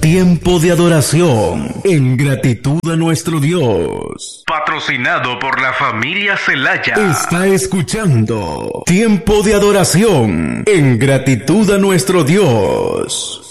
Tiempo de adoración en gratitud a nuestro Dios. Patrocinado por la familia Celaya. Está escuchando Tiempo de adoración en gratitud a nuestro Dios.